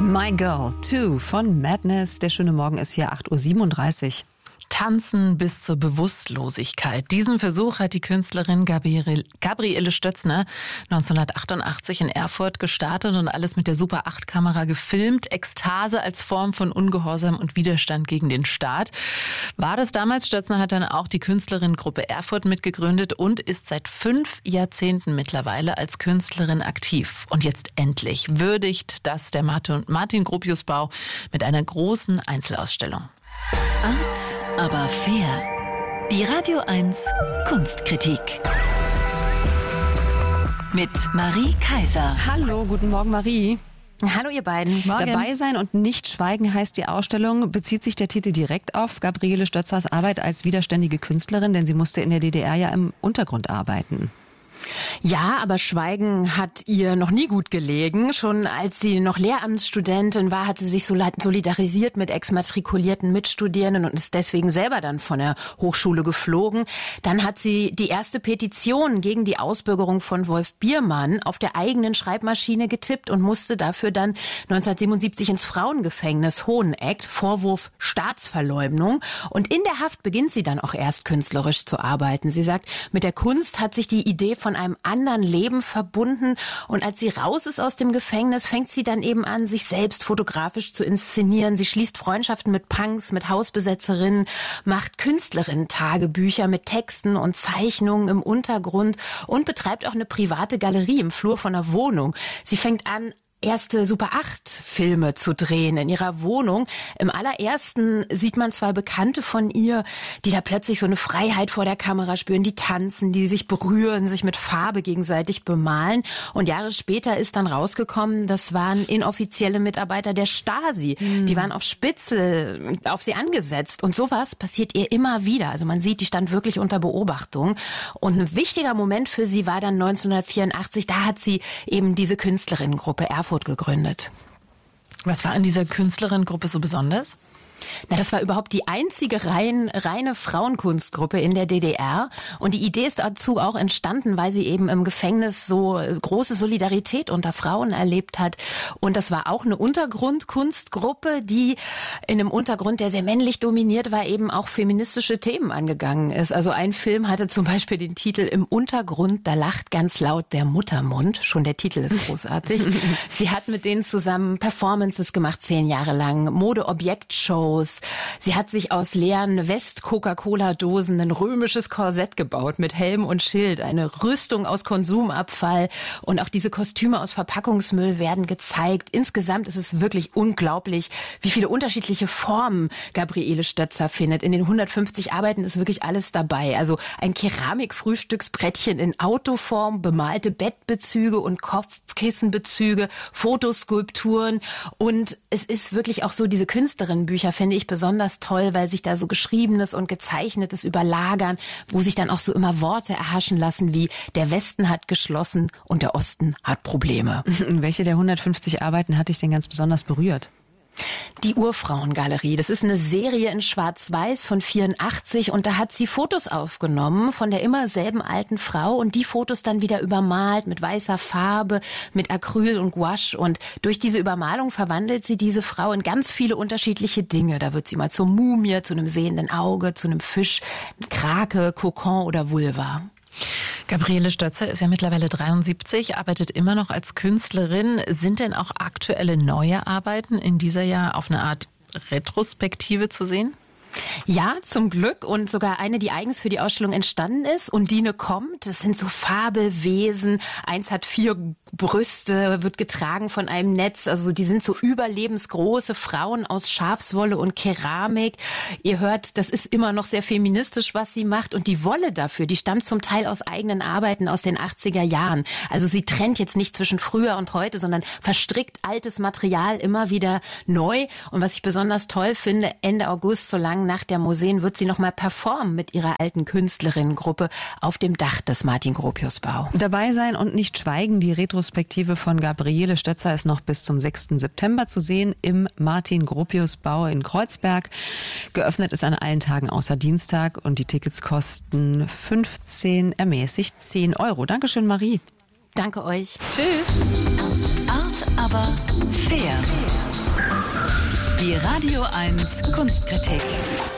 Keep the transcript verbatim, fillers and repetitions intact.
My Girl zwei von Madness. Der schöne Morgen ist hier acht Uhr siebenunddreißig. Tanzen bis zur Bewusstlosigkeit. Diesen Versuch hat die Künstlerin Gabriele, Gabriele Stötzner neunzehnhundertachtundachtzig in Erfurt gestartet und alles mit der Super acht Kamera gefilmt. Ekstase als Form von Ungehorsam und Widerstand gegen den Staat. War das damals? Stötzner hat dann auch die Künstlerinnengruppe Erfurt mitgegründet und ist seit fünf Jahrzehnten mittlerweile als Künstlerin aktiv. Und jetzt endlich würdigt das der Martin-Gropius-Bau mit einer großen Einzelausstellung. Art, aber fair. Die Radio eins Kunstkritik. Mit Marie Kaiser. Hallo, guten Morgen Marie. Hallo ihr beiden. Morgen. Dabei sein und nicht schweigen heißt die Ausstellung. Bezieht sich der Titel direkt auf Gabriele Stötzers Arbeit als widerständige Künstlerin, denn sie musste in der D D R ja im Untergrund arbeiten. Ja, aber Schweigen hat ihr noch nie gut gelegen. Schon als sie noch Lehramtsstudentin war, hat sie sich solidarisiert mit exmatrikulierten Mitstudierenden und ist deswegen selber dann von der Hochschule geflogen. Dann hat sie die erste Petition gegen die Ausbürgerung von Wolf Biermann auf der eigenen Schreibmaschine getippt und musste dafür dann neunzehnhundertsiebenundsiebzig ins Frauengefängnis Hoheneck, Vorwurf Staatsverleumdung. Und in der Haft beginnt sie dann auch erst künstlerisch zu arbeiten. Sie sagt, mit der Kunst hat sich die Idee von einem anderen Leben verbunden. Und als sie raus ist aus dem Gefängnis, fängt sie dann eben an, sich selbst fotografisch zu inszenieren. Sie schließt Freundschaften mit Punks, mit Hausbesetzerinnen, macht Künstlerinnen-Tagebücher mit Texten und Zeichnungen im Untergrund und betreibt auch eine private Galerie im Flur von einer Wohnung. Sie fängt an, erste Super acht Filme zu drehen in ihrer Wohnung. Im allerersten sieht man zwei Bekannte von ihr, die da plötzlich so eine Freiheit vor der Kamera spüren, die tanzen, die sich berühren, sich mit Farbe gegenseitig bemalen. Und Jahre später ist dann rausgekommen, das waren inoffizielle Mitarbeiter der Stasi. Mhm. Die waren auf Spitze auf sie angesetzt. Und sowas passiert ihr immer wieder. Also man sieht, die stand wirklich unter Beobachtung. Und ein wichtiger Moment für sie war dann neunzehnhundertvierundachtzig. Da hat sie eben diese Künstlerinnengruppe Erfurt gegründet. Was war an dieser Künstlerinnengruppe so besonders? Na, das war überhaupt die einzige rein, reine Frauenkunstgruppe in der D D R. Und die Idee ist dazu auch entstanden, weil sie eben im Gefängnis so große Solidarität unter Frauen erlebt hat. Und das war auch eine Untergrundkunstgruppe, die in einem Untergrund, der sehr männlich dominiert war, eben auch feministische Themen angegangen ist. Also ein Film hatte zum Beispiel den Titel Im Untergrund, da lacht ganz laut der Muttermund. Schon der Titel ist großartig. Sie hat mit denen zusammen Performances gemacht, zehn Jahre lang, Mode-Objekt-Shows. Sie hat sich aus leeren West-Coca-Cola-Dosen ein römisches Korsett gebaut mit Helm und Schild, eine Rüstung aus Konsumabfall und auch diese Kostüme aus Verpackungsmüll werden gezeigt. Insgesamt ist es wirklich unglaublich, wie viele unterschiedliche Formen Gabriele Stötzer findet. In den hundertfünfzig Arbeiten ist wirklich alles dabei. Also ein Keramik-Frühstücksbrettchen in Autoform, bemalte Bettbezüge und Kopfkissenbezüge, Fotoskulpturen und es ist wirklich auch so, diese Künstlerinnenbücher finde ich besonders toll, weil sich da so Geschriebenes und Gezeichnetes überlagern, wo sich dann auch so immer Worte erhaschen lassen wie der Westen hat geschlossen und der Osten hat Probleme. Welche der hundertfünfzig Arbeiten hat dich denn ganz besonders berührt? Die Urfrauengalerie, das ist eine Serie in Schwarz-Weiß von vierundachtzig und da hat sie Fotos aufgenommen von der immer selben alten Frau und die Fotos dann wieder übermalt mit weißer Farbe, mit Acryl und Gouache und durch diese Übermalung verwandelt sie diese Frau in ganz viele unterschiedliche Dinge. Da wird sie mal zur Mumie, zu einem sehenden Auge, zu einem Fisch, Krake, Kokon oder Vulva. Gabriele Stötzer ist ja mittlerweile dreiundsiebzig, arbeitet immer noch als Künstlerin. Sind denn auch aktuelle neue Arbeiten in dieser Jahr auf eine Art Retrospektive zu sehen? Ja, zum Glück und sogar eine, die eigens für die Ausstellung entstanden ist. Undine kommt, das sind so Fabelwesen. Eins hat vier Brüste, wird getragen von einem Netz. Also die sind so überlebensgroße Frauen aus Schafswolle und Keramik. Ihr hört, das ist immer noch sehr feministisch, was sie macht. Und die Wolle dafür, die stammt zum Teil aus eigenen Arbeiten aus den achtziger Jahren. Also sie trennt jetzt nicht zwischen früher und heute, sondern verstrickt altes Material immer wieder neu. Und was ich besonders toll finde, Ende August, so lange nach der Museen, wird sie noch mal performen mit ihrer alten Künstlerinnengruppe auf dem Dach des Martin-Gropius-Bau. Dabei sein und nicht schweigen. Die Retrospektive von Gabriele Stötzer ist noch bis zum sechsten September zu sehen im Martin-Gropius-Bau in Kreuzberg. Geöffnet ist an allen Tagen außer Dienstag und die Tickets kosten fünfzehn, ermäßigt zehn Euro. Dankeschön, Marie. Danke euch. Tschüss. Art, aber fair. Die Radio eins Kunstkritik